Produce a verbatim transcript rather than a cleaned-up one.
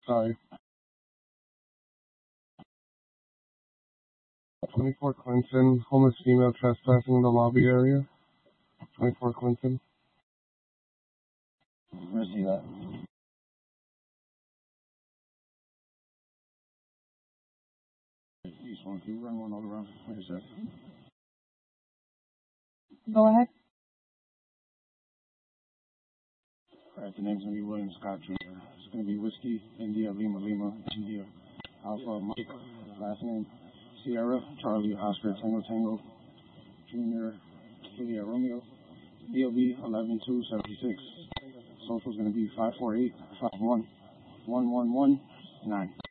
Sorry. twenty-four Clinton, homeless female trespassing in the lobby area. twenty-four Clinton. Where's he at? East one, can you run one all around? Where's that? Go ahead. Alright, the name's gonna be William Scott Junior It's gonna be Whiskey, India, Lima, Lima, India, Alpha, Mike, last name, Sierra, Charlie, Oscar, Tango, Tango, Junior, Julia, Romeo, D L B eleven two seventy-six. Social's gonna be five four eight five one one one one nine.